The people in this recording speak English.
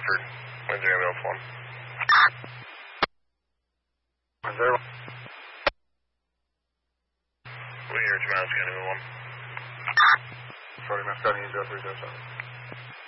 Hartford, Windsor Ambulance 1. Windsor. We're here to Mountain County 1. 40 Mountain County 0307.